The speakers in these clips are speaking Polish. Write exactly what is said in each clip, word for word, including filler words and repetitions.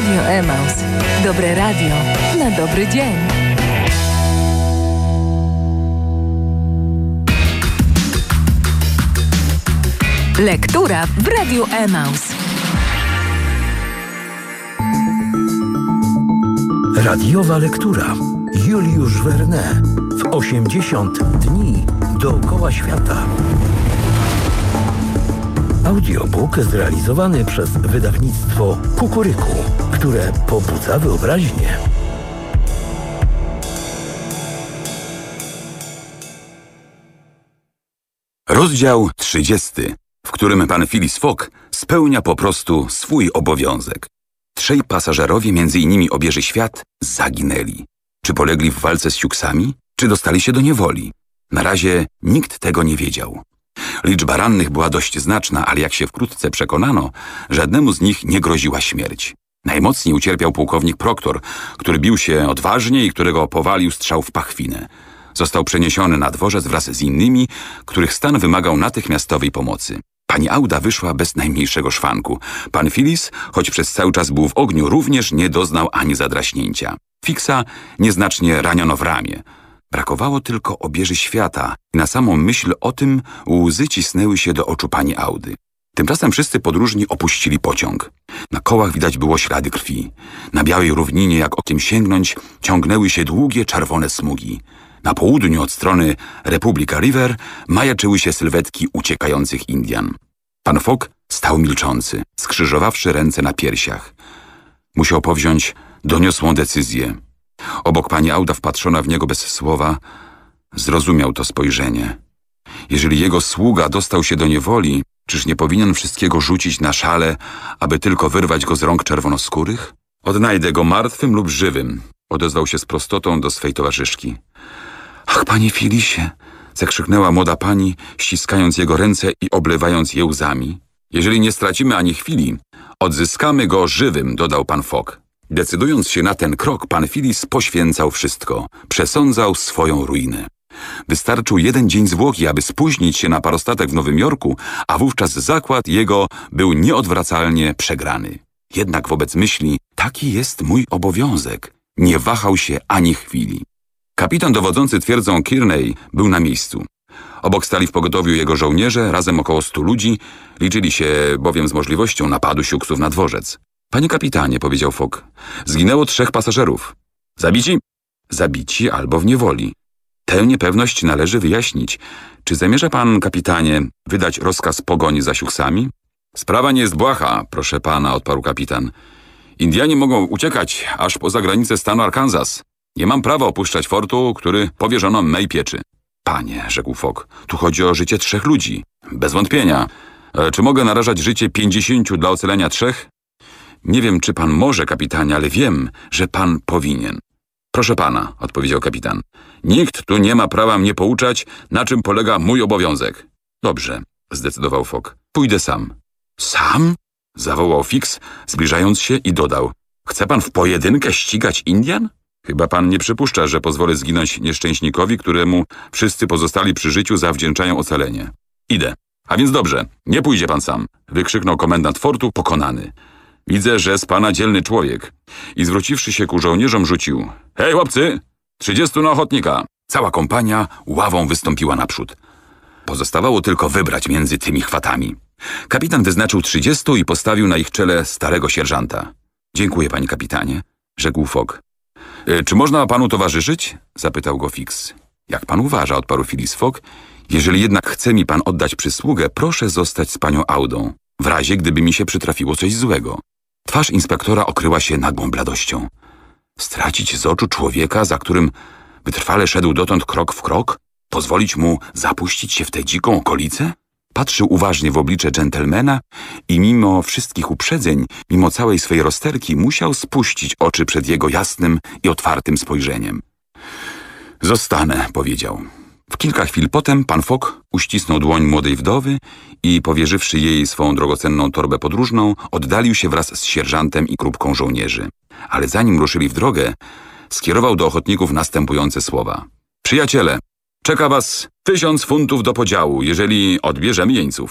Radio Emaus. Dobre radio na dobry dzień. Lektura w Radiu Emaus. Radiowa lektura. Juliusz Verne. W osiemdziesiąt dni dookoła świata. Audiobook zrealizowany przez wydawnictwo Kukuryku, które pobudza wyobraźnię. Rozdział trzydziesty, w którym pan Phileas Fogg spełnia po prostu swój obowiązek. Trzej pasażerowie, między innymi obieży świat, zaginęli. Czy polegli w walce z Siuksami, czy dostali się do niewoli? Na razie nikt tego nie wiedział. Liczba rannych była dość znaczna, ale jak się wkrótce przekonano, żadnemu z nich nie groziła śmierć. Najmocniej ucierpiał pułkownik Proctor, który bił się odważnie i którego powalił strzał w pachwinę. Został przeniesiony na dworzec wraz z innymi, których stan wymagał natychmiastowej pomocy. Pani Auda wyszła bez najmniejszego szwanku. Pan Phileas, choć przez cały czas był w ogniu, również nie doznał ani zadraśnięcia. Fixa nieznacznie raniono w ramię. Brakowało tylko obieży świata i na samą myśl o tym łzy cisnęły się do oczu pani Audy. Tymczasem wszyscy podróżni opuścili pociąg. Na kołach widać było ślady krwi. Na białej równinie, jak okiem sięgnąć, ciągnęły się długie czerwone smugi. Na południu od strony Republica River majaczyły się sylwetki uciekających Indian. Pan Fogg stał milczący, skrzyżowawszy ręce na piersiach. Musiał powziąć doniosłą decyzję. Obok pani Auda, wpatrzona w niego bez słowa, zrozumiał to spojrzenie. Jeżeli jego sługa dostał się do niewoli, czyż nie powinien wszystkiego rzucić na szale, aby tylko wyrwać go z rąk czerwonoskórych? Odnajdę go martwym lub żywym, odezwał się z prostotą do swej towarzyszki. Ach, panie Filisie, zakrzyknęła młoda pani, ściskając jego ręce i oblewając je łzami. Jeżeli nie stracimy ani chwili, odzyskamy go żywym, dodał pan Fogg. Decydując się na ten krok, pan Phileas poświęcał wszystko. Przesądzał swoją ruinę. Wystarczył jeden dzień zwłoki, aby spóźnić się na parostatek w Nowym Jorku, a wówczas zakład jego był nieodwracalnie przegrany. Jednak wobec myśli, taki jest mój obowiązek, nie wahał się ani chwili. Kapitan dowodzący twierdzą Kearney był na miejscu. Obok stali w pogotowiu jego żołnierze, razem około stu ludzi, liczyli się bowiem z możliwością napadu Siuksów na dworzec. Panie kapitanie, powiedział Fogg, zginęło trzech pasażerów. Zabici? Zabici albo w niewoli. Tę niepewność należy wyjaśnić. Czy zamierza pan, kapitanie, wydać rozkaz pogoni za Siuksami? Sprawa nie jest błaha, proszę pana, odparł kapitan. Indianie mogą uciekać aż poza granicę stanu Arkansas. Nie mam prawa opuszczać fortu, który powierzono mej pieczy. Panie, rzekł Fogg, tu chodzi o życie trzech ludzi. Bez wątpienia. E, czy mogę narażać życie pięćdziesięciu dla ocalenia trzech? Nie wiem, czy pan może, kapitanie, ale wiem, że pan powinien. Proszę pana, odpowiedział kapitan. Nikt tu nie ma prawa mnie pouczać, na czym polega mój obowiązek. Dobrze, zdecydował Fogg. Pójdę sam. Sam? Zawołał Fix, zbliżając się i dodał. Chce pan w pojedynkę ścigać Indian? Chyba pan nie przypuszcza, że pozwolę zginąć nieszczęśnikowi, któremu wszyscy pozostali przy życiu zawdzięczają ocalenie. Idę. A więc dobrze, nie pójdzie pan sam, wykrzyknął komendant fortu pokonany. Widzę, że z pana dzielny człowiek. I zwróciwszy się ku żołnierzom rzucił. Hej, chłopcy! Trzydziestu na ochotnika! Cała kompania ławą wystąpiła naprzód. Pozostawało tylko wybrać między tymi chwatami. Kapitan wyznaczył trzydziestu i postawił na ich czele starego sierżanta. Dziękuję, panie kapitanie, rzekł Fogg. E, czy można panu towarzyszyć? Zapytał go Fix. Jak pan uważa, odparł Phileas Fogg. Jeżeli jednak chce mi pan oddać przysługę, proszę zostać z panią Audą, w razie gdyby mi się przytrafiło coś złego. Twarz inspektora okryła się nagłą bladością. Stracić z oczu człowieka, za którym wytrwale szedł dotąd krok w krok? Pozwolić mu zapuścić się w tę dziką okolicę? Patrzył uważnie w oblicze dżentelmena i mimo wszystkich uprzedzeń, mimo całej swej rozterki, musiał spuścić oczy przed jego jasnym i otwartym spojrzeniem. Zostanę, powiedział. W kilka chwil potem pan Fogg uścisnął dłoń młodej wdowy i, powierzywszy jej swą drogocenną torbę podróżną, oddalił się wraz z sierżantem i grupką żołnierzy. Ale zanim ruszyli w drogę, skierował do ochotników następujące słowa. Przyjaciele, czeka was tysiąc funtów do podziału, jeżeli odbierzemy jeńców.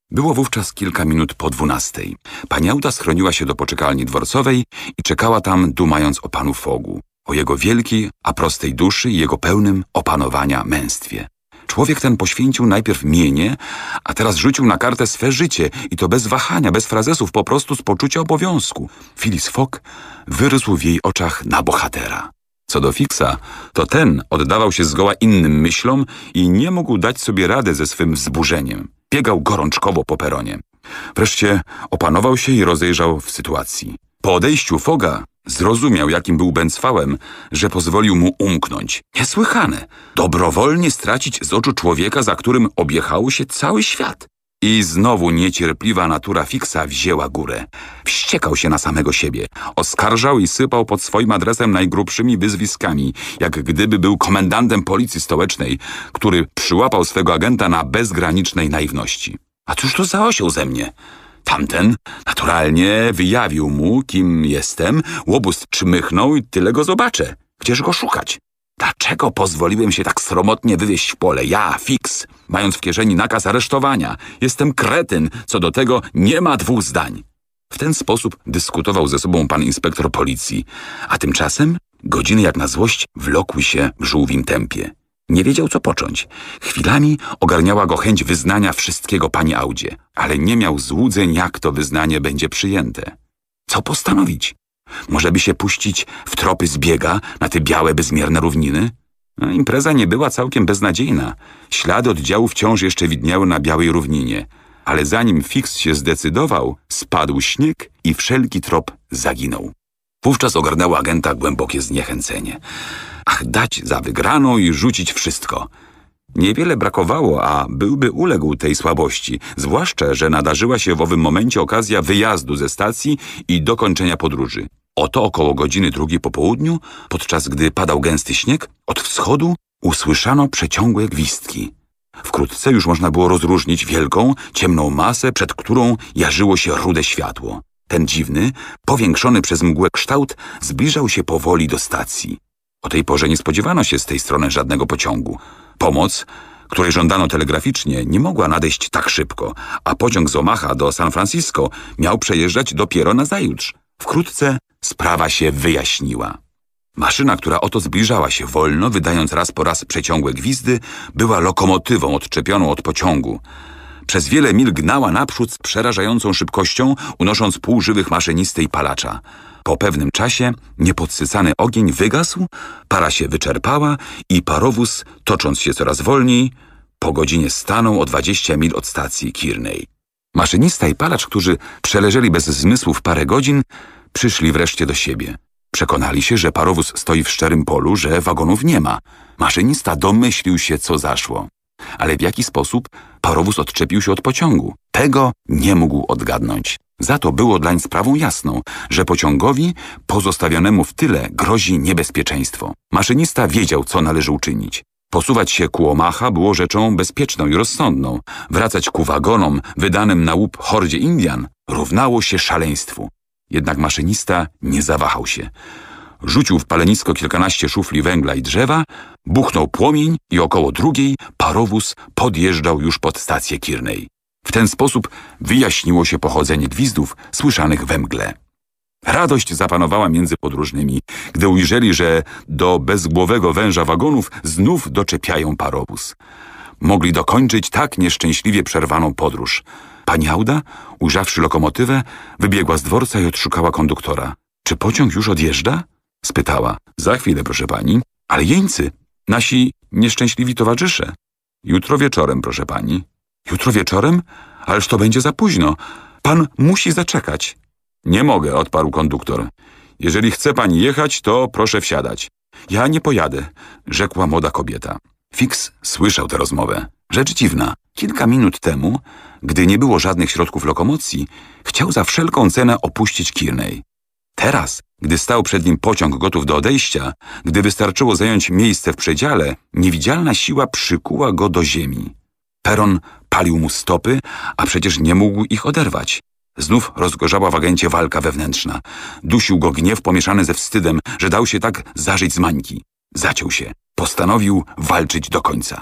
Było wówczas kilka minut po dwunastej. Pani Auda schroniła się do poczekalni dworcowej i czekała tam, dumając o panu Foggu, o jego wielkiej, a prostej duszy i jego pełnym opanowania męstwie. Człowiek ten poświęcił najpierw mienie, a teraz rzucił na kartę swe życie i to bez wahania, bez frazesów, po prostu z poczucia obowiązku. Phileas Fogg wyrósł w jej oczach na bohatera. Co do Fixa, to ten oddawał się zgoła innym myślom i nie mógł dać sobie rady ze swym wzburzeniem. Biegał gorączkowo po peronie. Wreszcie opanował się i rozejrzał w sytuacji. Po odejściu Fogga zrozumiał, jakim był bęcwałem, że pozwolił mu umknąć. Niesłychane! Dobrowolnie stracić z oczu człowieka, za którym objechało się cały świat. I znowu niecierpliwa natura Fixa wzięła górę. Wściekał się na samego siebie. Oskarżał i sypał pod swoim adresem najgrubszymi wyzwiskami, jak gdyby był komendantem policji stołecznej, który przyłapał swego agenta na bezgranicznej naiwności. A cóż to za osioł ze mnie? Tamten naturalnie wyjawił mu, kim jestem, łobuz czmychnął i tyle go zobaczę. Gdzież go szukać? Dlaczego pozwoliłem się tak sromotnie wywieźć w pole? Ja, Fix, mając w kieszeni nakaz aresztowania. Jestem kretyn, co do tego nie ma dwóch zdań. W ten sposób dyskutował ze sobą pan inspektor policji, a tymczasem godziny jak na złość wlokły się w żółwim tempie. Nie wiedział, co począć. Chwilami ogarniała go chęć wyznania wszystkiego pani Audzie, ale nie miał złudzeń, jak to wyznanie będzie przyjęte. Co postanowić? Może by się puścić w tropy zbiega na te białe, bezmierne równiny? No, impreza nie była całkiem beznadziejna. Ślady oddziału wciąż jeszcze widniały na białej równinie. Ale zanim Fix się zdecydował, spadł śnieg i wszelki trop zaginął. Wówczas ogarnęło agenta głębokie zniechęcenie. Ach, dać za wygraną i rzucić wszystko. Niewiele brakowało, a byłby uległ tej słabości, zwłaszcza, że nadarzyła się w owym momencie okazja wyjazdu ze stacji i dokończenia podróży. Oto około godziny drugiej po południu, podczas gdy padał gęsty śnieg, od wschodu usłyszano przeciągłe gwizdki. Wkrótce już można było rozróżnić wielką, ciemną masę, przed którą jarzyło się rude światło. Ten dziwny, powiększony przez mgłę kształt zbliżał się powoli do stacji. O tej porze nie spodziewano się z tej strony żadnego pociągu. Pomoc, której żądano telegraficznie, nie mogła nadejść tak szybko, a pociąg z Omaha do San Francisco miał przejeżdżać dopiero nazajutrz. Wkrótce sprawa się wyjaśniła. Maszyna, która oto zbliżała się wolno, wydając raz po raz przeciągłe gwizdy, była lokomotywą odczepioną od pociągu. Przez wiele mil gnała naprzód z przerażającą szybkością, unosząc półżywych maszynistę i palacza. Po pewnym czasie niepodsycany ogień wygasł, para się wyczerpała i parowóz, tocząc się coraz wolniej, po godzinie stanął o dwadzieścia mil od stacji Kearney. Maszynista i palacz, którzy przeleżeli bez zmysłów parę godzin, przyszli wreszcie do siebie. Przekonali się, że parowóz stoi w szczerym polu, że wagonów nie ma. Maszynista domyślił się, co zaszło. Ale w jaki sposób parowóz odczepił się od pociągu? Tego nie mógł odgadnąć. Za to było dlań sprawą jasną, że pociągowi pozostawionemu w tyle grozi niebezpieczeństwo. Maszynista wiedział, co należy uczynić. Posuwać się ku Omaha było rzeczą bezpieczną i rozsądną. Wracać ku wagonom wydanym na łup hordzie Indian równało się szaleństwu. Jednak maszynista nie zawahał się. Rzucił w palenisko kilkanaście szufli węgla i drzewa, buchnął płomień i około drugiej parowóz podjeżdżał już pod stację Kearney. W ten sposób wyjaśniło się pochodzenie gwizdów słyszanych we mgle. Radość zapanowała między podróżnymi, gdy ujrzeli, że do bezgłowego węża wagonów znów doczepiają parowóz. Mogli dokończyć tak nieszczęśliwie przerwaną podróż. Pani Auda, ujrzawszy lokomotywę, wybiegła z dworca i odszukała konduktora. Czy pociąg już odjeżdża? Spytała. Za chwilę, proszę pani. Ale jeńcy, nasi nieszczęśliwi towarzysze. Jutro wieczorem, proszę pani. Jutro wieczorem? Ależ to będzie za późno. Pan musi zaczekać. Nie mogę, odparł konduktor. Jeżeli chce pani jechać, to proszę wsiadać. Ja nie pojadę, rzekła młoda kobieta. Fix słyszał tę rozmowę. Rzecz dziwna. Kilka minut temu, gdy nie było żadnych środków lokomocji, chciał za wszelką cenę opuścić Kearney. Teraz, gdy stał przed nim pociąg gotów do odejścia, gdy wystarczyło zająć miejsce w przedziale, niewidzialna siła przykuła go do ziemi. Peron palił mu stopy, a przecież nie mógł ich oderwać. Znów rozgorzała w agencie walka wewnętrzna. Dusił go gniew pomieszany ze wstydem, że dał się tak zażyć z mańki. Zaciął się. Postanowił walczyć do końca.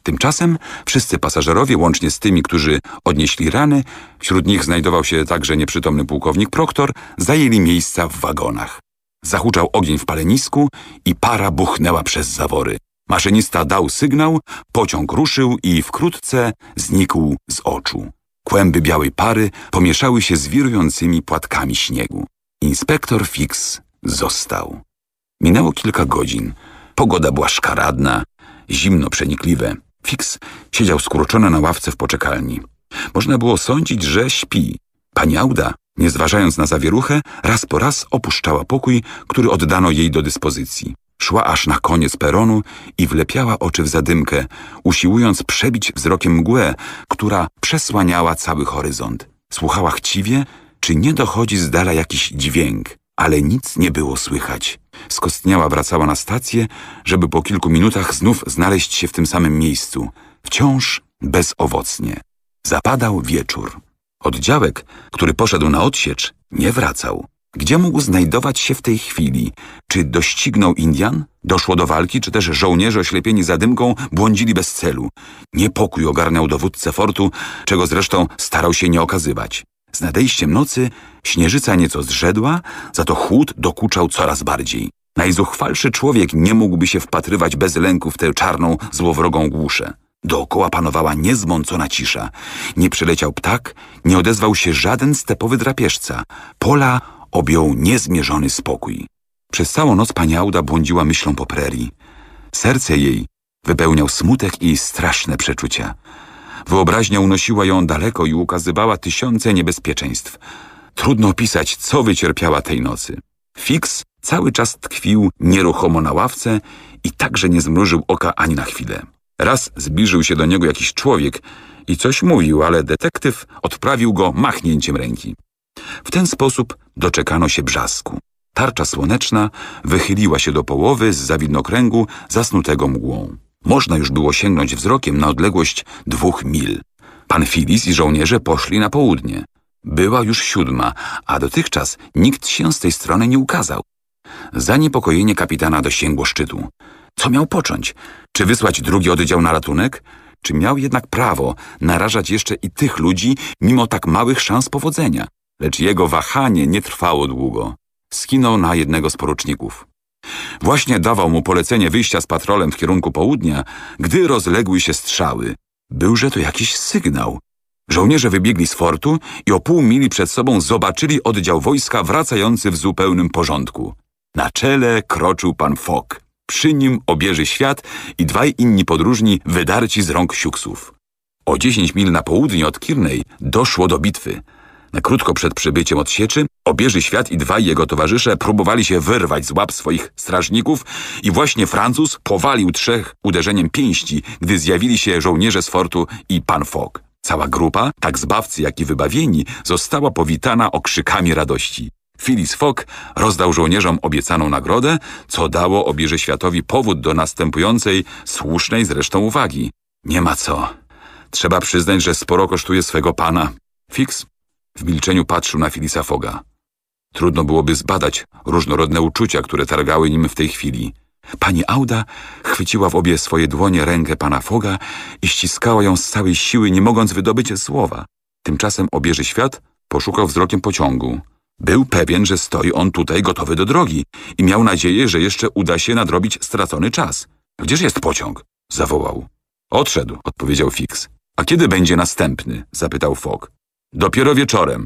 Tymczasem wszyscy pasażerowie, łącznie z tymi, którzy odnieśli rany, wśród nich znajdował się także nieprzytomny pułkownik Proktor, zajęli miejsca w wagonach. Zahuczał ogień w palenisku i para buchnęła przez zawory. Maszynista dał sygnał, pociąg ruszył i wkrótce znikł z oczu. Kłęby białej pary pomieszały się z wirującymi płatkami śniegu. Inspektor Fix został. Minęło kilka godzin. Pogoda była szkaradna, zimno przenikliwe. Fix siedział skurczony na ławce w poczekalni. Można było sądzić, że śpi. Pani Auda, nie zważając na zawieruchę, raz po raz opuszczała pokój, który oddano jej do dyspozycji. Szła aż na koniec peronu i wlepiała oczy w zadymkę, usiłując przebić wzrokiem mgłę, która przesłaniała cały horyzont. Słuchała chciwie, czy nie dochodzi z dala jakiś dźwięk, ale nic nie było słychać. Skostniała wracała na stację, żeby po kilku minutach znów znaleźć się w tym samym miejscu. Wciąż bezowocnie. Zapadał wieczór. Oddziałek, który poszedł na odsiecz, nie wracał. Gdzie mógł znajdować się w tej chwili? Czy doścignął Indian? Doszło do walki, czy też żołnierze oślepieni zadymką błądzili bez celu? Niepokój ogarniał dowódcę fortu, czego zresztą starał się nie okazywać. Z nadejściem nocy śnieżyca nieco zrzedła, za to chłód dokuczał coraz bardziej. Najzuchwalszy człowiek nie mógłby się wpatrywać bez lęku w tę czarną, złowrogą głuszę. Dookoła panowała niezmącona cisza. Nie przyleciał ptak, nie odezwał się żaden stepowy drapieżca. Pola objął niezmierzony spokój. Przez całą noc pani Auda błądziła myślą po prerii. Serce jej wypełniał smutek i straszne przeczucia. Wyobraźnia unosiła ją daleko i ukazywała tysiące niebezpieczeństw. Trudno opisać, co wycierpiała tej nocy. Fix cały czas tkwił nieruchomo na ławce i także nie zmrużył oka ani na chwilę. Raz zbliżył się do niego jakiś człowiek i coś mówił, ale detektyw odprawił go machnięciem ręki. W ten sposób doczekano się brzasku. Tarcza słoneczna wychyliła się do połowy z zawidnokręgu zasnutego mgłą. Można już było sięgnąć wzrokiem na odległość dwóch mil. Pan Filis i żołnierze poszli na południe. Była już siódma, a dotychczas nikt się z tej strony nie ukazał. Zaniepokojenie kapitana dosięgło szczytu. Co miał począć? Czy wysłać drugi oddział na ratunek? Czy miał jednak prawo narażać jeszcze i tych ludzi, mimo tak małych szans powodzenia? Lecz jego wahanie nie trwało długo. Skinął na jednego z poruczników. Właśnie dawał mu polecenie wyjścia z patrolem w kierunku południa, gdy rozległy się strzały. Byłże to jakiś sygnał. Żołnierze wybiegli z fortu i o pół mili przed sobą zobaczyli oddział wojska wracający w zupełnym porządku. Na czele kroczył pan Fogg. Przy nim obieży świat i dwaj inni podróżni wydarci z rąk siuksów. O dziesięć mil na południe od Kearney doszło do bitwy. Na krótko przed przybyciem odsieczy obieży świat i dwaj jego towarzysze próbowali się wyrwać z łap swoich strażników i właśnie Francuz powalił trzech uderzeniem pięści, gdy zjawili się żołnierze z fortu i pan Fogg. Cała grupa, tak zbawcy jak i wybawieni, została powitana okrzykami radości. Phileas Fogg rozdał żołnierzom obiecaną nagrodę, co dało obieży światowi powód do następującej, słusznej zresztą uwagi. Nie ma co. Trzeba przyznać, że sporo kosztuje swego pana. Fix w milczeniu patrzył na Philisa Fogga. Trudno byłoby zbadać różnorodne uczucia, które targały nim w tej chwili. Pani Auda chwyciła w obie swoje dłonie rękę pana Fogga i ściskała ją z całej siły, nie mogąc wydobyć słowa. Tymczasem obieży świat poszukał wzrokiem pociągu. Był pewien, że stoi on tutaj gotowy do drogi i miał nadzieję, że jeszcze uda się nadrobić stracony czas. Gdzież jest pociąg? Zawołał. Odszedł, odpowiedział Fix. A kiedy będzie następny? Zapytał Fogg. Dopiero wieczorem.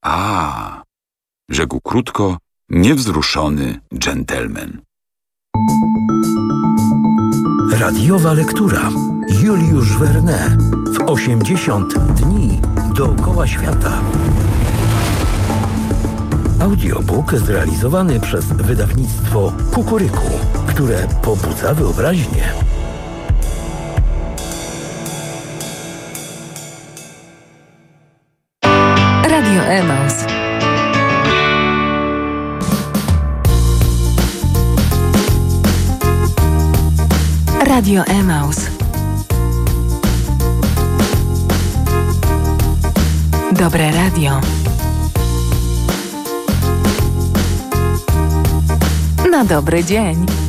A, rzekł krótko, niewzruszony dżentelmen. Radiowa lektura. Juliusz Verne w osiemdziesiąt dni dookoła świata. Audiobook zrealizowany przez wydawnictwo Kukuryku, które pobudza wyobraźnię. Radio Emaus. Radio Emaus. Dobre radio. Na dobry dzień.